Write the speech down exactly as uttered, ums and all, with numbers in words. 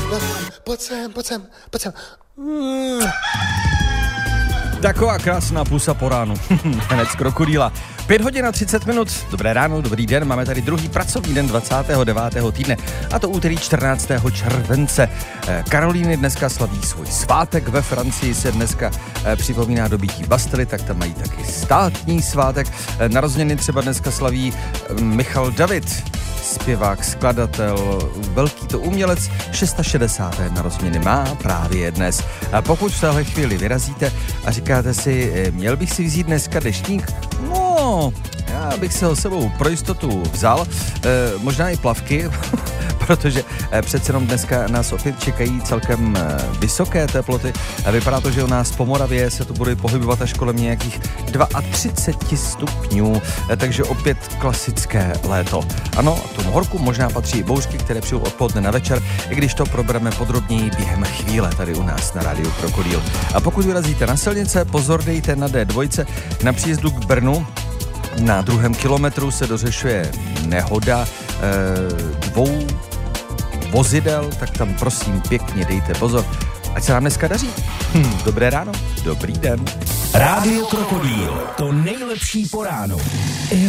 Pojď sem, pojď sem, pojď sem. Mm. Taková krásná pusa po ránu. Hned z krokodýla. pět hodin a třicet minut. Dobré ráno, dobrý den. Máme tady druhý pracovní den dvacátého devátého týdne. A to úterý čtrnáctého července. Karolíny dneska slaví svůj svátek. Ve Francii se dneska připomíná dobytí Bastily, tak tam mají taky státní svátek. Narozeniny třeba dneska slaví Michal David, zpěvák, skladatel, velký to umělec, šedesáté šesté narozeniny má právě dnes. A pokud v téhle chvíli vyrazíte a říkáte si, měl bych si vzít dneska deštník? No, já bych si ho sebou pro jistotu vzal, e, možná i plavky, protože e, přece jenom dneska nás opět čekají celkem e, vysoké teploty. A vypadá to, že u nás po Moravě se to bude pohybovat až kolem nějakých třicet dva stupňů, e, takže opět klasické léto. Ano, tomu horku možná patří i bouřky, které přijdou odpoledne na večer, i když to probereme podrobněji během chvíle tady u nás na rádiu Krokodýl. A pokud vyrazíte na silnice, pozor dejte na dé dva na příjezdu k Brnu. Na druhém kilometru se dořešuje nehoda e, dvou vozidel, tak tam prosím pěkně dejte pozor. Ať se nám dneska daří. Hm, dobré ráno, dobrý den. Rádio Krokodýl, to nejlepší po ránu.